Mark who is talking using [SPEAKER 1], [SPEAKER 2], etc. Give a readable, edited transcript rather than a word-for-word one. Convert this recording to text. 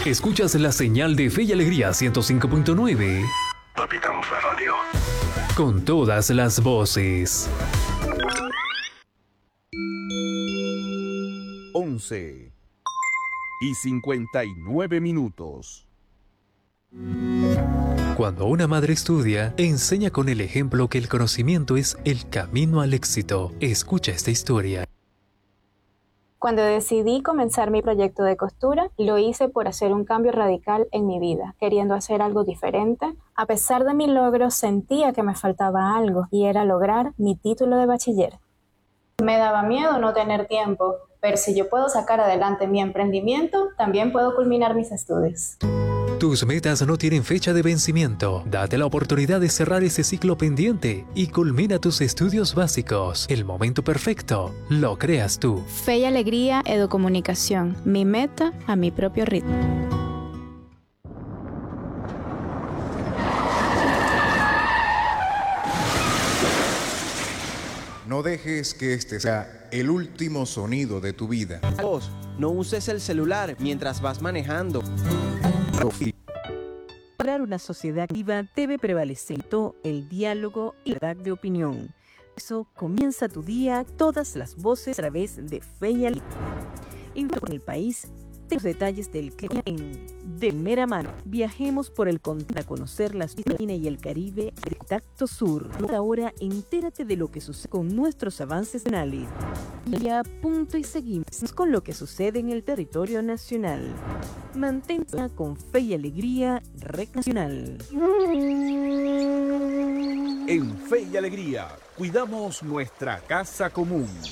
[SPEAKER 1] Escuchas la señal de Fe y Alegría 105.9.
[SPEAKER 2] Capitán Radio.
[SPEAKER 1] Con todas las voces.
[SPEAKER 3] 11:59.
[SPEAKER 1] Cuando una madre estudia, enseña con el ejemplo que el conocimiento es el camino al éxito. Escucha esta historia.
[SPEAKER 4] Cuando decidí comenzar mi proyecto de costura, lo hice por hacer un cambio radical en mi vida, queriendo hacer algo diferente. A pesar de mi logro, sentía que me faltaba algo, y era lograr mi título de bachiller. Me daba miedo no tener tiempo, pero si yo puedo sacar adelante mi emprendimiento, también puedo culminar mis estudios.
[SPEAKER 1] Tus metas no tienen fecha de vencimiento. Date la oportunidad de cerrar ese ciclo pendiente y culmina tus estudios básicos. El momento perfecto lo creas tú.
[SPEAKER 4] Fe y Alegría Educomunicación. Mi meta a mi propio ritmo.
[SPEAKER 5] No dejes que este sea el último sonido de tu vida.
[SPEAKER 6] No uses el celular mientras vas manejando.
[SPEAKER 7] Para una sociedad activa debe prevalecer el diálogo y la libertad de opinión. Eso comienza tu día, todas las voces a través de Fe y Alegría. En el país, los detalles del clima de primera mano. Viajemos por el continente a conocer las islas y el Caribe de Contacto Sur. Ahora entérate de lo que sucede con nuestros avances nacionales. Y a punto y seguimos con lo que sucede en el territorio nacional. Mantente con Fe y Alegría, Red Nacional.
[SPEAKER 3] En Fe y Alegría, cuidamos nuestra casa común.